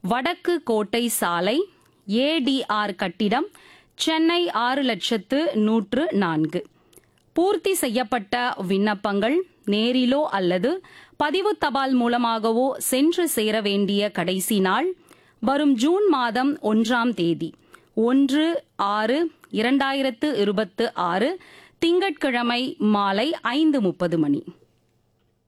வடக்கு கோட்டை சாலை, ஏடிஆர் கட்டிடம், சென்னை 6,104. பூர்த்தி செய்யப்பட்ட விண்ணப்பங்கள் நேரிலோ அல்லது பதிவு தபால் மூலமாகவோ சென்று சேர வேண்டிய கடைசி நாள் வரும் ஜூன் மாதம் 1ஆம் தேதி 1/6/2026 திங்கட்கிழமை மாலை 5:30 மணி.